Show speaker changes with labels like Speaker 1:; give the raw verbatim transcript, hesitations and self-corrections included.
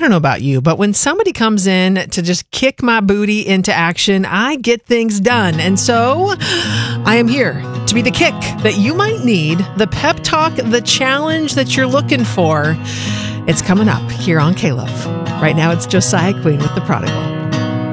Speaker 1: don't know about you, but when somebody comes in to just kick my booty into action, I get things done. And so I am here to be the kick that you might need, the pep talk, the challenge that you're looking for. It's coming up here on K-Love. Right now, it's Josiah Queen with The Prodigal.